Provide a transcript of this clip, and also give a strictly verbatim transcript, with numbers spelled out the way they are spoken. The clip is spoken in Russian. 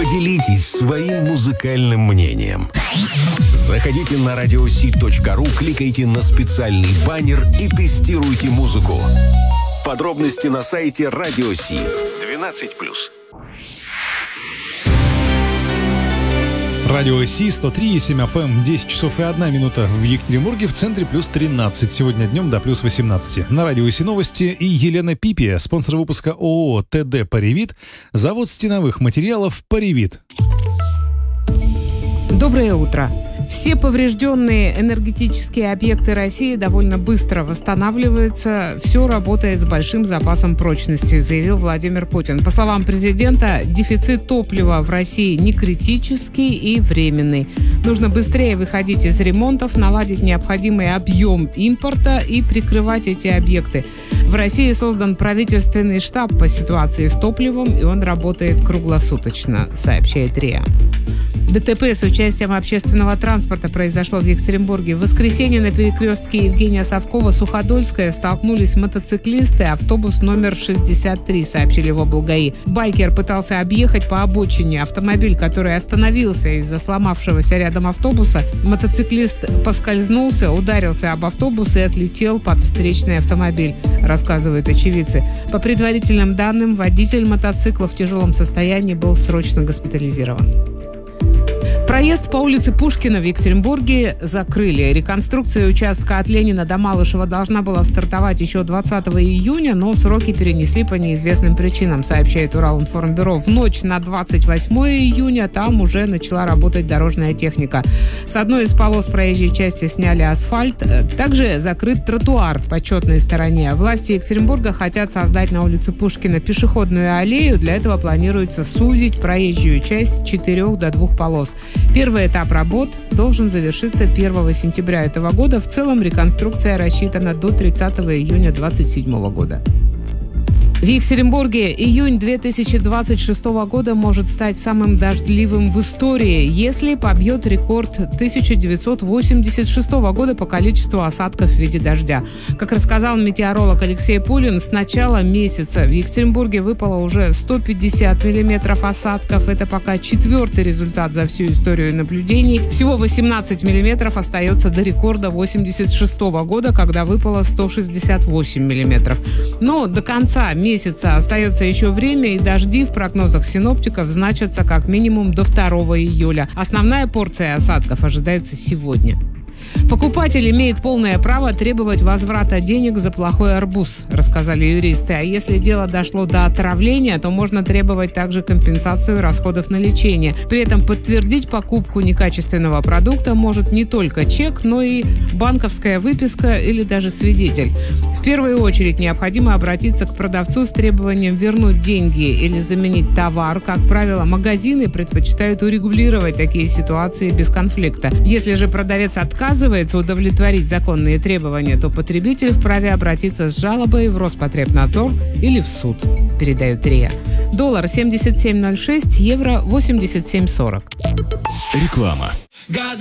Поделитесь своим музыкальным мнением. Заходите на радиоси точка ру, кликайте на специальный баннер и тестируйте музыку. Подробности на сайте Радиоси. двенадцать плюс. Радио Си сто три и семь эф эм, десять часов и одна минута в Екатеринбурге, в центре плюс тринадцать. Сегодня днем до плюс восемнадцать. На Радио Си новости и Елена Пипи, спонсор выпуска ООО ТД «Паривит», завод стеновых материалов «Паривит». Доброе утро. Все поврежденные энергетические объекты России довольно быстро восстанавливаются. Все работает с большим запасом прочности, заявил Владимир Путин. По словам президента, дефицит топлива в России не критический и временный. Нужно быстрее выходить из ремонтов, наладить необходимый объем импорта и прикрывать эти объекты. В России создан правительственный штаб по ситуации с топливом, и он работает круглосуточно, сообщает РИА. ДТП с участием общественного транспорта произошло в Екатеринбурге. В воскресенье на перекрестке Евгения Совкова-Суходольская столкнулись мотоциклисты и автобус номер шестьдесят три, сообщили в облгаи. Байкер пытался объехать по обочине автомобиль, который остановился из-за сломавшегося рядом автобуса. Мотоциклист поскользнулся, ударился об автобус и отлетел под встречный автомобиль, рассказывают очевидцы. По предварительным данным, водитель мотоцикла в тяжелом состоянии был срочно госпитализирован. Проезд по улице Пушкина в Екатеринбурге закрыли. Реконструкция участка от Ленина до Малышева должна была стартовать еще двадцатого июня, но сроки перенесли по неизвестным причинам, сообщает Уралинформбюро. В ночь на двадцать восьмое июня там уже начала работать дорожная техника. С одной из полос проезжей части сняли асфальт. Также закрыт тротуар по четной стороне. Власти Екатеринбурга хотят создать на улице Пушкина пешеходную аллею. Для этого планируется сузить проезжую часть с четырех до двух полос. Первый этап работ должен завершиться первого сентября этого года. В целом реконструкция рассчитана до тридцатого июня две тысячи двадцать седьмого года. В Екатеринбурге июнь две тысячи двадцать шестого года может стать самым дождливым в истории, если побьет рекорд тысяча девятьсот восемьдесят шестого года по количеству осадков в виде дождя. Как рассказал метеоролог Алексей Пулин, с начала месяца в Екатеринбурге выпало уже сто пятьдесят миллиметров осадков. Это пока четвертый результат за всю историю наблюдений. Всего восемнадцать миллиметров остается до рекорда восемьдесят шестого года, когда выпало сто шестьдесят восемь миллиметров. Но до конца месяца остается еще время, и дожди в прогнозах синоптиков значатся как минимум до второго июля. Основная порция осадков ожидается сегодня. Покупатель имеет полное право требовать возврата денег за плохой арбуз, рассказали юристы. А если дело дошло до отравления, то можно требовать также компенсацию расходов на лечение. При этом подтвердить покупку некачественного продукта может не только чек, но и банковская выписка или даже свидетель. В первую очередь необходимо обратиться к продавцу с требованием вернуть деньги или заменить товар. Как правило, магазины предпочитают урегулировать такие ситуации без конфликта. Если же продавец отказывается удовлетворить законные требования, то потребитель вправе обратиться с жалобой в Роспотребнадзор или в суд, передает РИА. Доллар семьдесят семь ноль шесть, евро восемьдесят семь сорок. Реклама.